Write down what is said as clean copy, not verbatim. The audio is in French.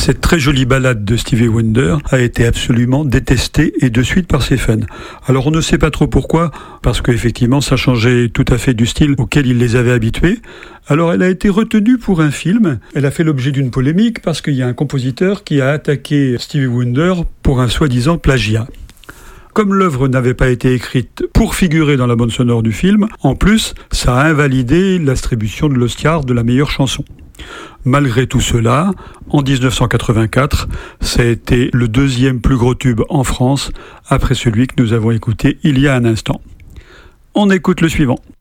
Cette très jolie ballade de Stevie Wonder a été absolument détestée et de suite par ses fans. Alors on ne sait pas trop pourquoi, parce qu'effectivement ça changeait tout à fait du style auquel il les avait habitués. Alors elle a été retenue pour un film, elle a fait l'objet d'une polémique parce qu'il y a un compositeur qui a attaqué Stevie Wonder pour un soi-disant plagiat. Comme l'œuvre n'avait pas été écrite pour figurer dans la bande sonore du film, en plus, ça a invalidé l'attribution de l'Oscar de la meilleure chanson. Malgré tout cela, en 1984, ça a été le deuxième plus gros tube en France, après celui que nous avons écouté il y a un instant. On écoute le suivant.